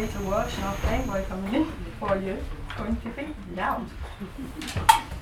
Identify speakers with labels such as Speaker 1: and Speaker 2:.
Speaker 1: way to wash nothing by coming in for you. It's going to be loud.